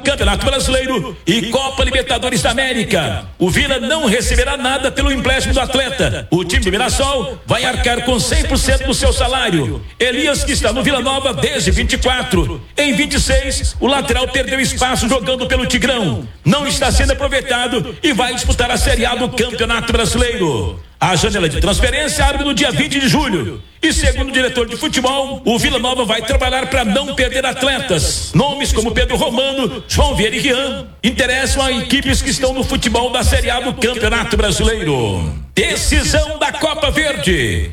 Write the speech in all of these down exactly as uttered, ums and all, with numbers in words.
Campeonato Brasileiro e Copa Libertadores da América. O Vila não receberá nada pelo empréstimo do atleta. O time do Mirassol vai arcar com cem por cento do seu salário. Elias, que está no Vila Nova desde vinte e quatro. Em vinte e seis, o lateral perdeu espaço jogando pelo Tigrão. Não está sendo aproveitado e vai disputar a Série A do Campeonato Brasileiro. A janela de transferência abre no dia vinte de julho. E segundo o diretor de futebol, o Vila Nova vai trabalhar para não perder atletas. Nomes como Pedro Romano, João Vieira e Rian interessam a equipes que estão no futebol da Série A do Campeonato Brasileiro. Decisão da Copa Verde.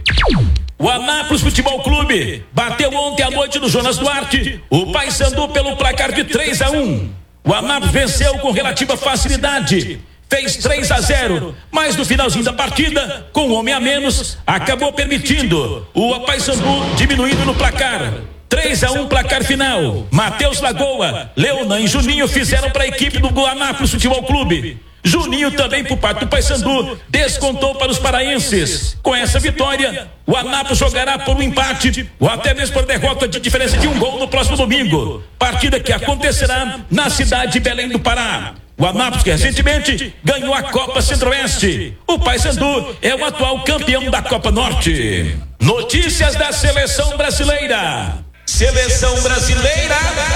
O Anápolis Futebol Clube bateu ontem à noite no Jonas Duarte o Paysandu pelo placar de três a um. O Anápolis venceu com relativa facilidade. Fez três a zero, mas no finalzinho da partida, com um homem a menos, acabou permitindo o Paysandu diminuindo no placar. três a um placar final. Matheus Lagoa, Leonan e Juninho fizeram para a equipe do Anápolis Futebol Clube. Juninho também, por parte do Paysandu, descontou para os paraenses. Com essa vitória, o Anápolis jogará por um empate ou até mesmo por derrota de diferença de um gol no próximo domingo. Partida que acontecerá na cidade de Belém do Pará. O Anápolis, que recentemente ganhou a Copa Centro-Oeste. O Paysandu é o atual campeão da Copa Norte. Notícias da seleção brasileira. Seleção brasileira.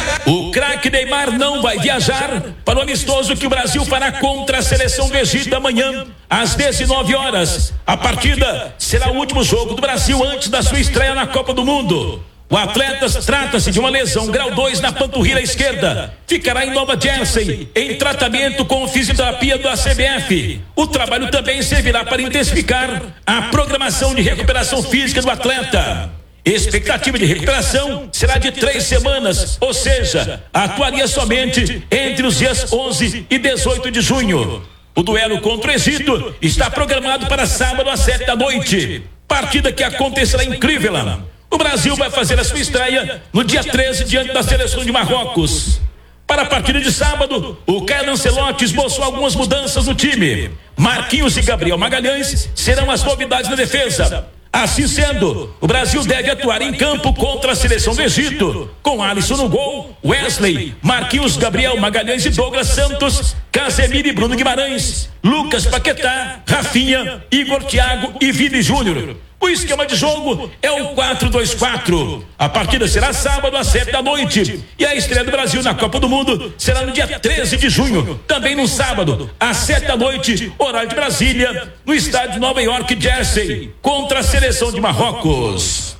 O craque Neymar não vai viajar para o amistoso que o Brasil fará contra a seleção do Egito amanhã, às dezenove horas. A partida será o último jogo do Brasil antes da sua estreia na Copa do Mundo. O atleta trata-se de uma lesão grau dois na panturrilha esquerda. Ficará em Nova Jersey, em tratamento com fisioterapia da C B F. O trabalho também servirá para intensificar a programação de recuperação física do atleta. Expectativa de recuperação será de três semanas, ou seja, atuaria somente entre os dias onze e dezoito de junho. O duelo contra o Egito está programado para sábado às sete da noite. Partida que acontecerá em Cleveland. O Brasil vai fazer a sua estreia no dia treze diante da seleção de Marrocos. Para a partida de sábado, o Carlo Ancelotti esboçou algumas mudanças no time. Marquinhos e Gabriel Magalhães serão as novidades na defesa. Assim sendo, o Brasil deve atuar em campo contra a seleção do Egito, com Alisson no gol, Wesley, Marquinhos, Gabriel Magalhães e Douglas Santos, Casemiro e Bruno Guimarães, Lucas Paquetá, Rafinha, Igor Thiago e Vini Júnior. O esquema de jogo é o quatro dois quatro. A partida será sábado às sete da noite. E a estreia do Brasil na Copa do Mundo será no dia treze de junho, também no sábado, às sete da noite, horário de Brasília, no estádio Nova York Jersey, contra a seleção de Marrocos.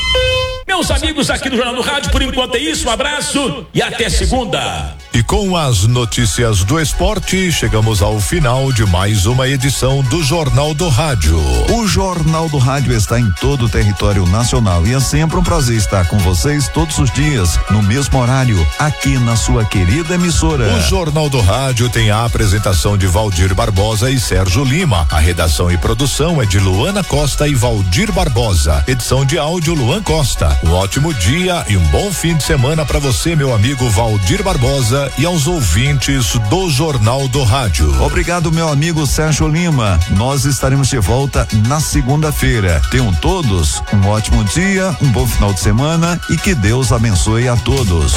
Meus amigos aqui do Jornal do Rádio, por enquanto é isso, um abraço e até segunda. E com as notícias do esporte, chegamos ao final de mais uma edição do Jornal do Rádio. O Jornal do Rádio está em todo o território nacional e é sempre um prazer estar com vocês todos os dias, no mesmo horário, aqui na sua querida emissora. O Jornal do Rádio tem a apresentação de Valdir Barbosa e Sérgio Lima. A redação e produção é de Luana Costa e Valdir Barbosa. Edição de áudio Luan Costa. Um ótimo dia e um bom fim de semana para você, meu amigo Valdir Barbosa, e aos ouvintes do Jornal do Rádio. Obrigado, meu amigo Sérgio Lima. Nós estaremos de volta na segunda-feira. Tenham todos um ótimo dia, um bom final de semana e que Deus abençoe a todos.